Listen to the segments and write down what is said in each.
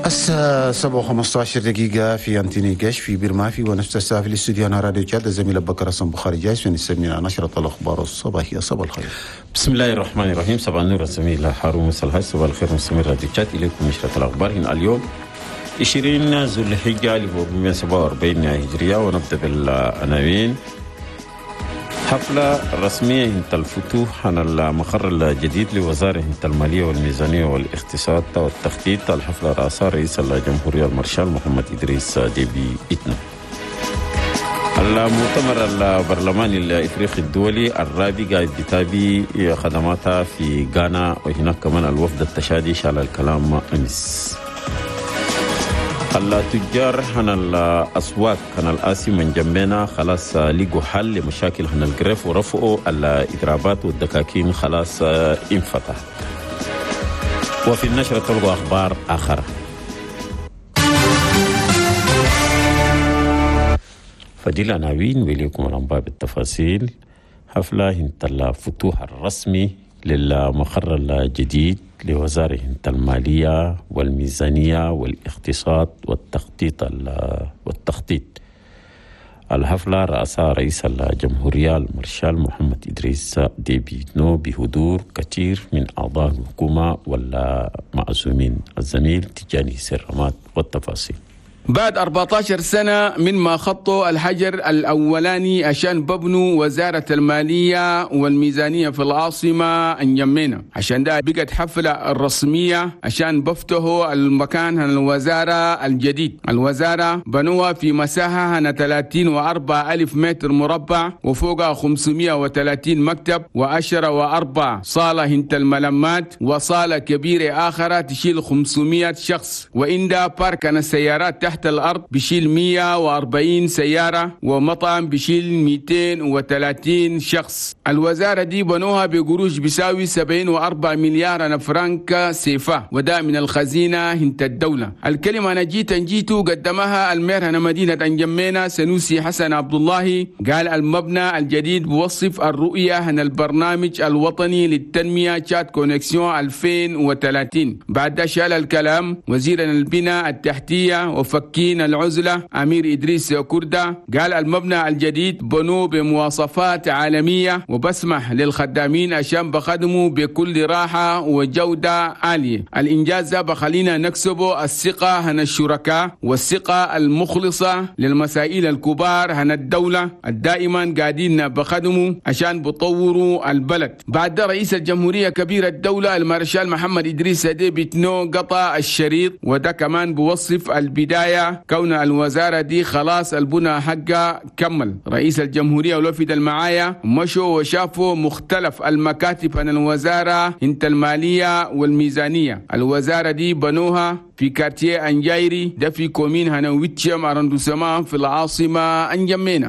الساعة 7:15 دقيقة في أنتوني قش في بيرمافي، ونفس الساعة في الاستوديو أنا راديو تشاد. الزميل بكر حسن بخاري جايز ونستمع نشرة الأخبار الصباحية. صباح الخير. بسم الله الرحمن الرحيم. صباح النور الزميل هارون مسلحي. صباح الخير مستمر راديو تشاد. إليكم نشرة الأخبار هنا اليوم 20 ذو الحجة 1447 هجرية، ونبدأ بالعناوين. حفلة رسمية هنت الفتوح عن المقر الجديد لوزارة هنت المالية والميزانية والاقتصاد والتخطيط. الحفلة رأسها رئيس الجمهورية المارشال محمد إدريس ديبي إتنو. المؤتمر البرلماني الإفريقي الدولي الرابع قاعد بتابي خدماتها في غانا، وهناك كمان الوفد التشادي شال الكلام أمس. التجار عن الأسواق عن الآسي من جنبنا خلاص لقوا حل لمشاكل عن القرف، ورفعوا الإضرابات والدكاكين خلاص انفتح. وفي النشرة تلقوا أخبار آخر. فدي العناوين وإليكم الأنباء بالتفاصيل. حفلة هنت الفتوح الرسمي للمقر الجديد لوزارة المالية والميزانية والاقتصاد والتخطيط. الحفلة رأسها رئيس الجمهورية المارشال محمد إدريس ديبي إتنو بحضور كثير من أعضاء الحكومة والمعزومين. الزميل تجاني سرمات والتفاصيل. بعد 14 سنة من ما خطوا الحجر الأولاني عشان ببنوا وزارة المالية والميزانية في العاصمة انجمينا، عشان ده بقت حفلة الرسمية عشان بفتحوا المكان الوزارة الجديد. الوزارة بنوها في مساحة 34 ألف متر مربع، وفوقها 530 مكتب، و4 صالة هنت الملمات، وصالة كبيرة آخرة تشيل 500 شخص، وإندا بارك السيارات تحت الأرض بشيل 140 سيارة، ومطعم بشيل 230 شخص. الوزارة دي بنوها بقروش بيساوي 74 مليار فرنك سيفا، وده من الخزينة هنت الدولة. الكلمة أنا جيتو قدمها المير هنا مدينة انجمينا سنوسي حسن عبد الله. قال المبنى الجديد بوصف الرؤية هنا البرنامج الوطني للتنمية تشاد كونكسيون 2030. بعد شال الكلام وزير البناء التحتية وفكين العزلة أمير إدريس كردة. قال المبنى الجديد بنوه بمواصفات عالمية، وبسمح للخدامين عشان بخدموا بكل راحة وجودة عالية. الإنجاز بخلينا نكسبوا الثقة هن الشركاء والثقة المخلصة للمسائل الكبار هن الدولة الدائما قاعدين بخدموا عشان بطوروا البلد. بعد رئيس الجمهورية كبير الدولة المارشال محمد إدريس ديبي إتنو قطع الشريط، وده كمان بوصف البداية كون الوزارة دي خلاص البنى حقها كمل. رئيس الجمهورية والوفد المعايا مشوا وشافوا مختلف المكاتب عن الوزارة انت المالية والميزانية. الوزارة دي بنوها في كارتيه أنجايري، ده في كومين هنويتشم أرندوسما في العاصمة أنجمينا.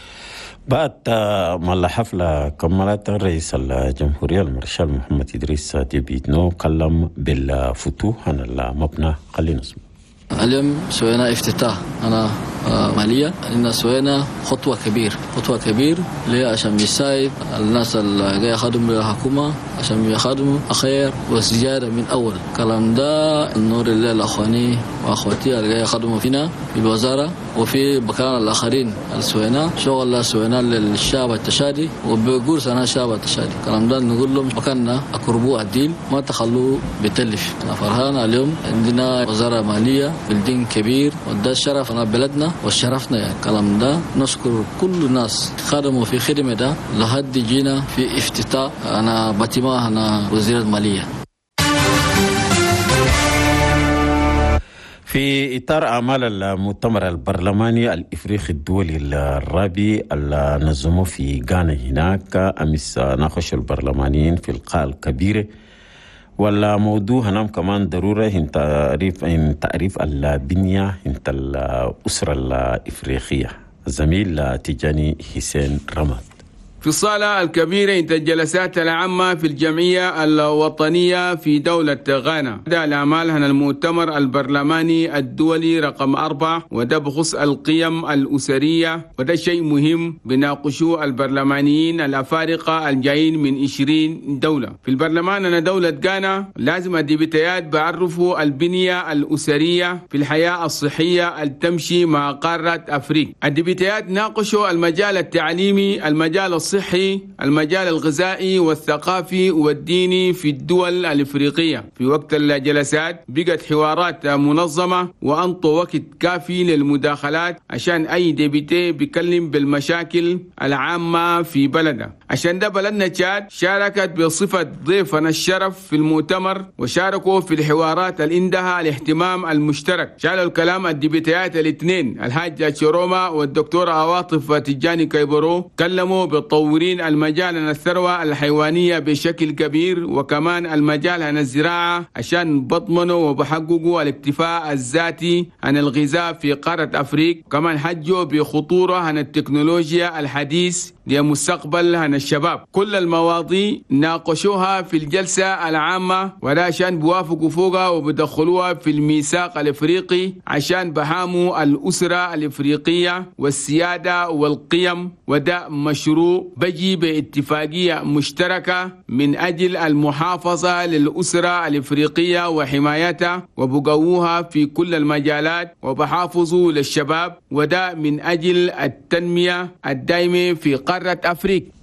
بعد ما الحفلة كملت رئيس الجمهورية المارشال محمد إدريس ديبي إتنو كلم بالفتوح عن المبنى. خلينا نسمع. اليوم سوينا افتتاح أنا مالية، إن سوينا خطوة كبير ليه عشان يساعد الناس اللي جاي يخدموا الحكومة عشان يخدموا أخير وسجادة من أول. كلام ده النور اللي الأخواني وأخواتي اللي جاي يخدموا فينا في الوزارة وفي مكان الآخرين السوينا شغل سوينا للشعب التشادي، وبيقول سنة الشعب التشادي. كلام ده نقول لهم مكاننا أقربوا الدين ما تخلوا بتلف. أنا فرحان اليوم عندنا وزارة مالية بلدين كبير، وده الشرف أنا بلدنا وشرفنا. يعني كلام ده نشكر كل الناس خدموا في خدمة ده لحد جينا في افتتاح أنا باتما أنا وزير المالية. في إطار أعمال المؤتمر البرلماني الإفريقي الدولي الرابع اللي نظمه في غانا، هناك أمس ناقش البرلمانيين في القاعة الكبيرة، والموضوع هنام كمان ضرورة تعريف البنية الأسرة الإفريقية. الزميل تجاني حسين رماد. في الصالة الكبيرة انتهت الجلسات العامة في الجمعية الوطنية في دولة غانا. ده الأعمال عن المؤتمر البرلماني الدولي رقم 4، وده بخص القيم الأسرية، وده شيء مهم بناقشوه البرلمانيين الأفارقة الجايين من 20 دولة. في البرلمان أنا دولة غانا لازم الديبتيات بعرفوا البنية الأسرية في الحياة الصحية التمشي مع قارة أفريقيا. الديبتيات ناقشوا المجال التعليمي، المجال الصحي، المجال الغذائي والثقافي والديني في الدول الإفريقية. في وقت الجلسات بقت حوارات منظمة وأنطوا وقت كافي للمداخلات عشان أي ديبتي بيكلم بالمشاكل العامة في بلده. عشان ده بلدنا تشاد شاركت بصفة ضيفنا الشرف في المؤتمر، وشاركوا في الحوارات اللي عندها الاهتمام المشترك. شالوا الكلام الديبتيات الاثنين الحاجة شروما والدكتورة عواطف تجاني كيبرو، كلموا بتطورين المجال عن الثروة الحيوانية بشكل كبير، وكمان المجال عن الزراعة عشان بضمنوا وبحققوا الاكتفاء الذاتي عن الغذاء في قارة أفريقيا. كمان حجوا بخطورة عن التكنولوجيا الحديث لمستقبل عن الشباب. كل المواضيع ناقشوها في الجلسة العامة، وده عشان بوافقوا فوقها وبدخلوها في الميثاق الافريقي عشان بحاموا الأسرة الافريقية والسيادة والقيم. وده مشروع بجي باتفاقية مشتركة من أجل المحافظة للأسرة الافريقية وحمايتها، وبقووها في كل المجالات، وبحافظوا للشباب، وده من أجل التنمية الدائمة في قارة أفريقيا.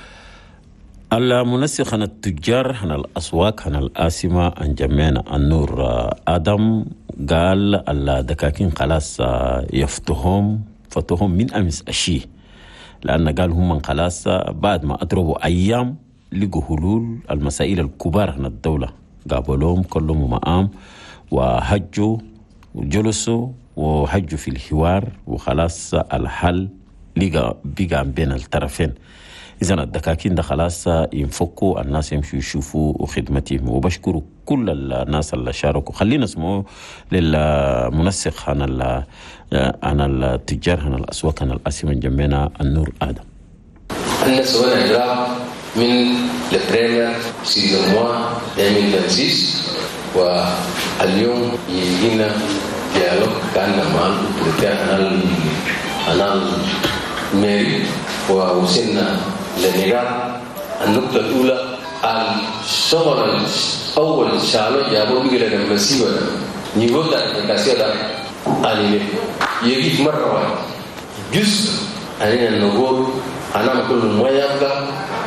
المنسق عن التجار عن الأسواق عن الآسمة عن جمعنا النور آدم قال الدكاكين خلاص يفتهم من أمس أشيه، لأن قال هم من خلاص بعد ما أضربوا أيام لقوا حلول المسائل الكبار عن الدولة، قابلهم كلهم مقام وحجوا وجلسوا وحجوا في الحوار، وخلاص الحل بقى بين الطرفين. إذن الدكاكين ده خلاص ينفكوا، الناس يمشوا يشوفوا خدمتهم. وبشكروا كل الناس اللي شاركوا. خلينا نسمعوا للمنسق عن التجار عن الأسواق عن الآسمة جمعنا النور آدم. الناس هنا إجراء من البريمير سيزون 1 2026، واليوم يجينا ديالوج كان مع البريمير أنا الميري، ووصلنا لنقاط. النقطة الأولى الشغل أول شغله جابوا بيجي لنا مسيرة نيفو ده كاسيرة أني يجي مرة واحدة جزء أنا نقول أنا نقول ما يبقى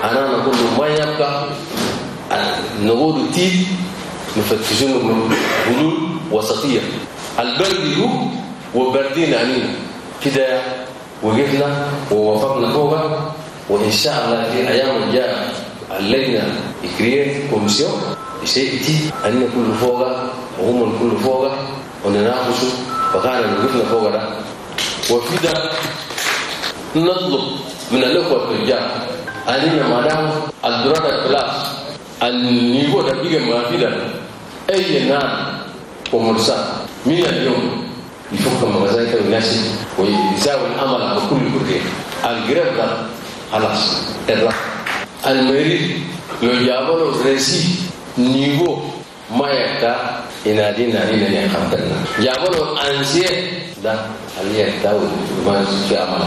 نقول تي نفتشون حلول وسطية البرد هو وبردين أنينا كده. وقفنا ووافقنا فوقها، وإن شاء الله في أيام الجاية اللجنة يكريت كوميسيون يسيتي أننا كل فوقها وهم الكل فوقها ونناقشوا، وكان وقفنا فوقها ده. وفي ده نطلب من الأخوة الرجال أننا ما دام الدراسة كلاس النيفو ده بيجي ما في ده أي نان كومرسان من اليوم يفك مغازات الناس ويساوي الأمل بكل كثير. الجرب ده خلاص الرق المريض لو جابوا رئيسي نيفو ما يكتا إنادينا يخبرنا جابوا أنسيه ده اللي يكتاو ما في أمل.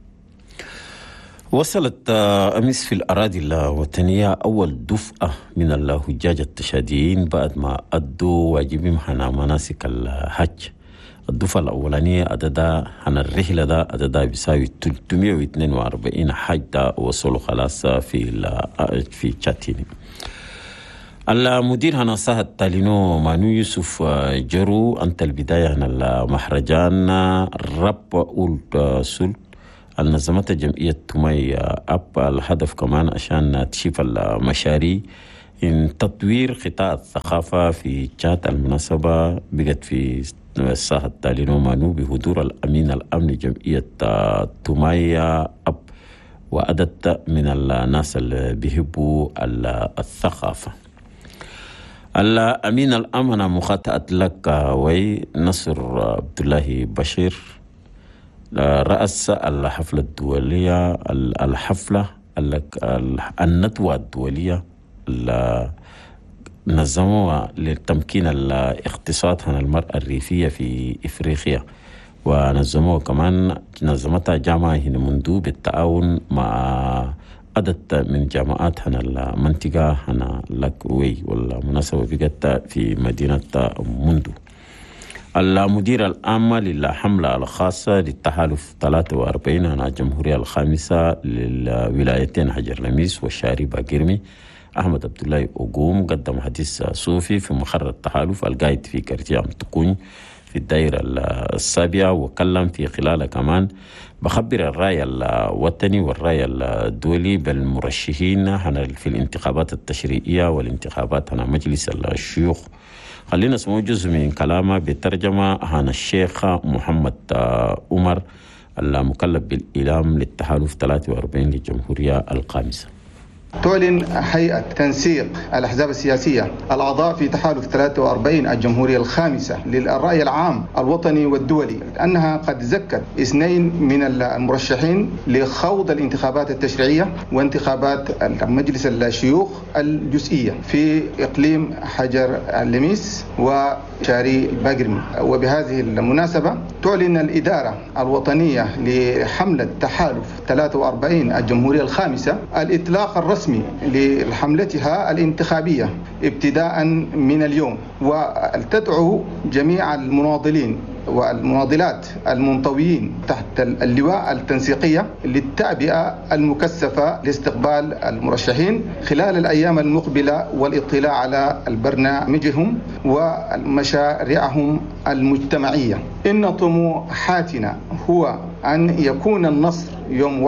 وصلت أمس في الأراضي الوطنية أول دفعة من الحجاج التشاديين بعد ما أدوا واجبهم عن مناسك الحج. الدفعة الأولانية عددها عن الرحلة ده عددها بيساوي 342 حج ده وصلوا خلاص في تشاتيني. المدير هنا صاحب تالينو مانو يوسف جرو أنت البداية عن المهرجان رب أولد سول النظمت جمعية تمي أب. الهدف كمان عشان تشيف المشاريع إن تطوير قطاع الثقافة في تشات. المناسبة بقت في الساحة التالينو مانو بحضور الأمين الأمن جمعية تمي أب، وعدد من الناس اللي بيحبوا الثقافة. الأمين الأمن مخاطأة لك ونصر عبد الله بشير رأس الحفلة الدولية الحفلة قال لك الندوة الدولية نظموها لتمكين الاقتصاد عن المرأة الريفية في إفريقيا، ونظموها كمان نظمتها جامعة هنا مندوب بالتعاون مع عدد من جامعات هنا المنطقة هنا لاكوي، والمناسبة بقت في مدينة مندو. المدير العام للحملة الخاصة للتحالف 43 هنا الجمهورية الخامسة للولايتين حجر لميس والشاري باقرمي أحمد عبد الله أوغوم قدم حديث صوفي في مقر التحالف القايد في كرتيام تكون في الدائرة السابعة، وكلم في خلاله كمان بخبر الرأي الوطني والرأي الدولي بالمرشحين في الانتخابات التشريعية والانتخابات هنا مجلس الشيوخ. خلينا نسمع جزء من كلامه بترجمة عن الشيخ محمد عمر المكلف بالإعلام للتحالف 43 للجمهورية الخامسة. تعلن هيئة تنسيق الأحزاب السياسية الأعضاء في تحالف 43 الجمهورية الخامسة للرأي العام الوطني والدولي أنها قد زكت 2 من المرشحين لخوض الانتخابات التشريعية وانتخابات مجلس الشيوخ الجزئية في إقليم حجر اللميس وشاري باقرمي. وبهذه المناسبة تعلن الإدارة الوطنية لحملة تحالف 43 الجمهورية الخامسة الإطلاق الرسمي لحملتها الانتخابية ابتداء من اليوم، وتدعو جميع المناضلين والمناضلات المنطويين تحت اللواء التنسيقية للتعبئة المكثفة لاستقبال المرشحين خلال الأيام المقبلة والاطلاع على برنامجهم ومشاريعهم المجتمعية. إن طموحاتنا هو أن يكون النصر يوم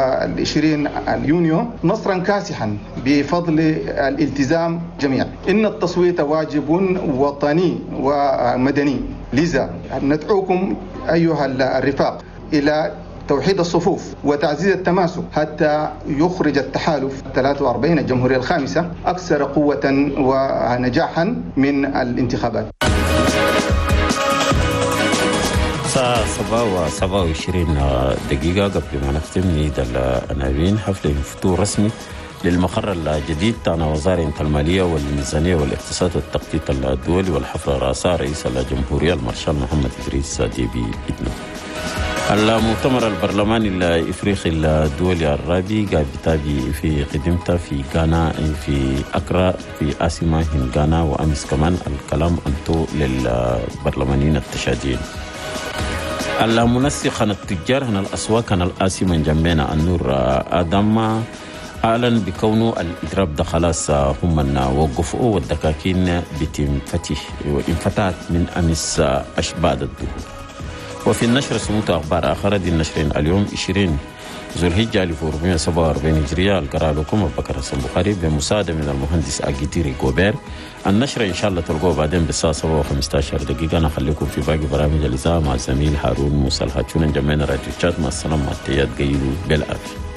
21 يونيو نصرا كاسحا بفضل الالتزام جميعا. إن التصويت واجب وطني ومدني، لذا ندعوكم أيها الرفاق إلى توحيد الصفوف وتعزيز التماسك حتى يخرج التحالف 43 الجمهورية الخامسة أكثر قوة ونجاحا من الانتخابات. 27 دقيقة قبل ما نختم نيد العناوين. حفل فتور رسمي للمقر الجديد تاع وزارة المالية والميزانية والاقتصاد والتخطيط الدولي، والحفل رأسها رئيس الجمهورية المارشال محمد إدريس ديبي إدنو. المؤتمر البرلماني الإفريقي الدولي الرابع قاعد بتابي في قدمته في غانا في أكرا في آسيما هن غانا، وأمس كمان الكلام أنتو للبرلمانيين التشاديين. المنسق عن التجار هنا الأسواق هنا الآسيما جنبنا النور آدم أعلن بكونه الإضراب ده خلاص هم وقفوا والدكاكين بتنفتح وانفتحت من أمس بعد الظهور. وفي النشر سموت أخبار آخرة. دي النشرين اليوم 20 ذو الحجة 1447 هجرية. القراءة لكم بكر حسن بخاري بمساعدة من المهندس أجيتيري غوبير. النشر إن شاء الله تلقوه بعدين بالساعة 7:15 دقيقة. أنا أخليكم في باقي برامج الإذاعة مع الزميل هارون موسى الهاتشون. جمعنا راديو تشات. مع السلامة. تياد قيلو بالعافية.